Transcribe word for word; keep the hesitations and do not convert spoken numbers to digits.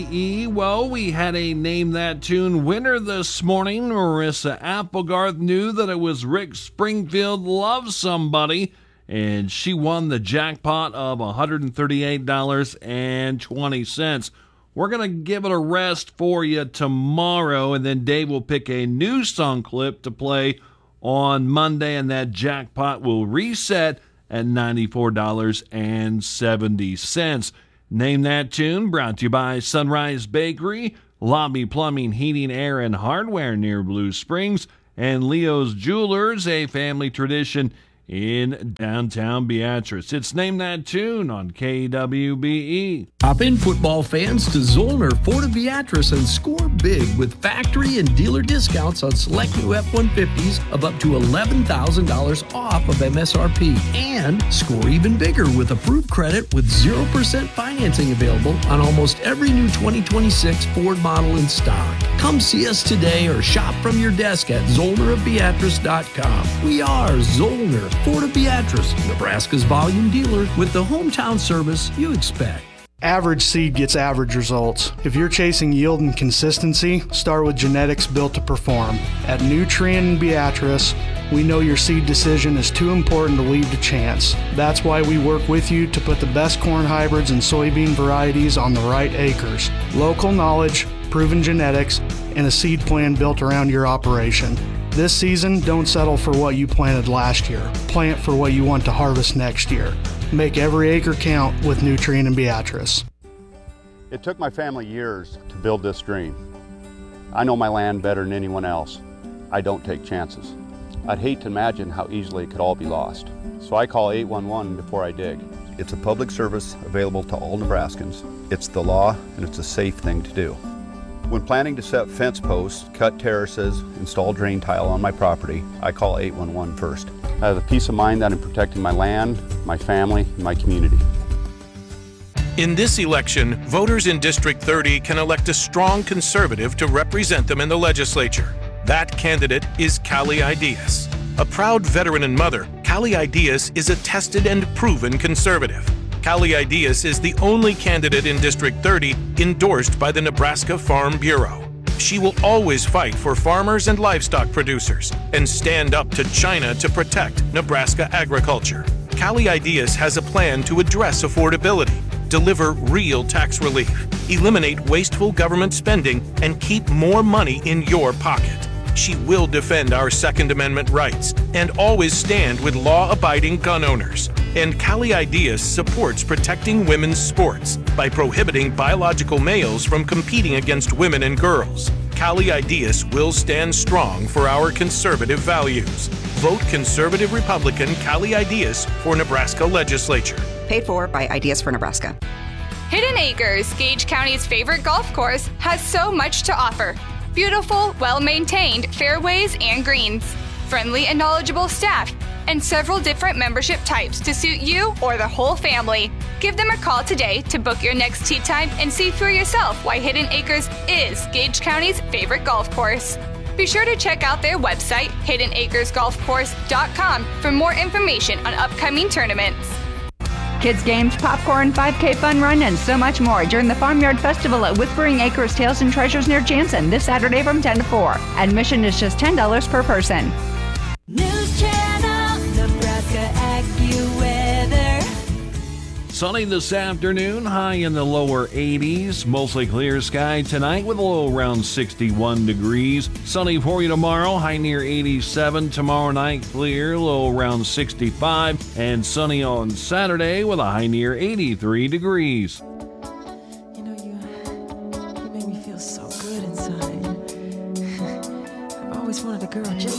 E. Well, we had a Name That Tune winner this morning. Marissa Applegarth knew that it was Rick Springfield, Love Somebody, and she won the jackpot of one hundred thirty-eight dollars and twenty cents. We're going to give it a rest for you tomorrow, and then Dave will pick a new song clip to play on Monday, and that jackpot will reset at ninety-four dollars and seventy cents. Name That Tune brought to you by Sunrise Bakery, Lobby Plumbing, Heating, Air, and Hardware near Blue Springs, and Leo's Jewelers, a family tradition in downtown Beatrice. It's Name That Tune on K W B E. Hop in, football fans, to Zollner Ford of Beatrice and score big with factory and dealer discounts on select new F one fifties of up to eleven thousand dollars off of M S R P. And score even bigger with approved credit with zero percent financing available on almost every new twenty twenty-six Ford model in stock. Come see us today or shop from your desk at zollner of beatrice dot com. We are Zollner Ford of Beatrice, Nebraska's volume dealer with the hometown service you expect. Average seed gets average results. If you're chasing yield and consistency, start with genetics built to perform. At Nutrien and Beatrice, we know your seed decision is too important to leave to chance. That's why we work with you to put the best corn hybrids and soybean varieties on the right acres. Local knowledge, proven genetics, and a seed plan built around your operation. This season, don't settle for what you planted last year. Plant for what you want to harvest next year. Make every acre count with Nutrien and Beatrice. It took my family years to build this dream. I know my land better than anyone else. I don't take chances. I'd hate to imagine how easily it could all be lost. So I call eight one one before I dig. It's a public service available to all Nebraskans. It's the law, and it's a safe thing to do. When planning to set fence posts, cut terraces, install drain tile on my property, I call eight one one first. I have the peace of mind that I'm protecting my land, my family, and my community. In this election, voters in District thirty can elect a strong conservative to represent them in the legislature. That candidate is Callie Ideas. A proud veteran and mother, Callie Ideas is a tested and proven conservative. Callie Ideas is the only candidate in District thirty endorsed by the Nebraska Farm Bureau. She will always fight for farmers and livestock producers and stand up to China to protect Nebraska agriculture. Callie Ideas has a plan to address affordability, deliver real tax relief, eliminate wasteful government spending, and keep more money in your pocket. She will defend our Second Amendment rights and always stand with law-abiding gun owners. And Callie Ideas supports protecting women's sports by prohibiting biological males from competing against women and girls. Callie Ideas will stand strong for our conservative values. Vote Conservative Republican Callie Ideas for Nebraska Legislature. Paid for by Ideas for Nebraska. Hidden Acres, Gage County's favorite golf course, has so much to offer. Beautiful, well-maintained fairways and greens, friendly and knowledgeable staff, and several different membership types to suit you or the whole family. Give them a call today to book your next tee time and see for yourself why Hidden Acres is Gage County's favorite golf course. Be sure to check out their website, hidden acres golf course dot com, for more information on upcoming tournaments. Kids games, popcorn, five K fun run, and so much more during the Farmyard Festival at Whispering Acres Tales and Treasures near Jansen this Saturday from ten to four. Admission is just ten dollars per person. News Channel, Nebraska AccuWeather. Sunny this afternoon, high in the lower eighties. Mostly clear sky tonight with a low around sixty-one degrees. Sunny for you tomorrow, high near eighty-seven. Tomorrow night, clear, low around sixty-five. And sunny on Saturday with a high near eighty-three degrees. You know, you, you make me feel so good inside. I've always wanted a girl just